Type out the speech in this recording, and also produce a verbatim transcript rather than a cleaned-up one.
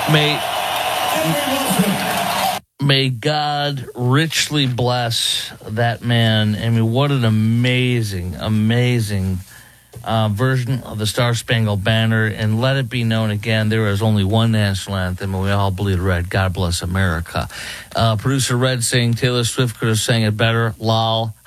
May, may God richly bless that man. I mean, what an amazing, amazing uh, version of the Star Spangled Banner. And let it be known again, there is only one national anthem, and we all bleed red. God bless America. Uh, producer Red saying Taylor Swift could have sang it better. Lol.